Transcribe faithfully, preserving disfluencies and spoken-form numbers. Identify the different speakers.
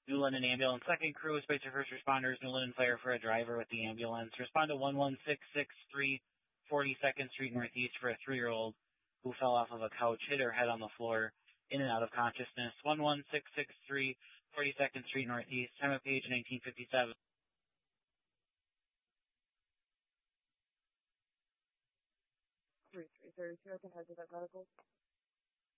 Speaker 1: New London Ambulance. Second crew, space your first responders. New London Fire for a driver with the ambulance. Respond to one one six six three, forty-second Street Northeast for a three-year-old who fell off of a couch, hit her head on the floor, in and out of consciousness. one one six six three, forty-second Street Northeast. Time of page nineteen fifty-seven.
Speaker 2: three three thirty-two, I can have that medical.